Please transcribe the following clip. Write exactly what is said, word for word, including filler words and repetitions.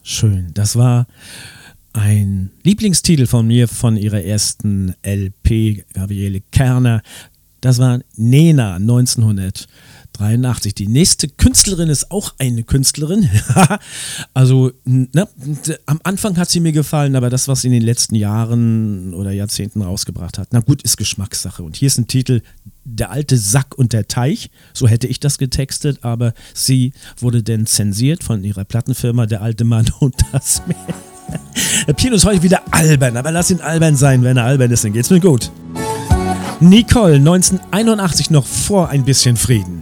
Schön. Das war ein Lieblingstitel von mir von ihrer ersten L P, Gabriele Kerner. Das war Nena neunzehnhundertdreiundachtzig. Die nächste Künstlerin ist auch eine Künstlerin. Also, ne, am Anfang hat sie mir gefallen, aber das, was sie in den letzten Jahren oder Jahrzehnten rausgebracht hat, na gut, ist Geschmackssache. Und hier ist ein Titel, Der alte Sack und der Teich. So hätte ich das getextet, aber sie wurde dann zensiert von ihrer Plattenfirma, Der alte Mann und das Meer. Der Pino ist heute wieder albern, aber lass ihn albern sein. Wenn er albern ist, dann geht's mir gut. Nicole, neunzehnhunderteinundachtzig, noch vor Ein bisschen Frieden.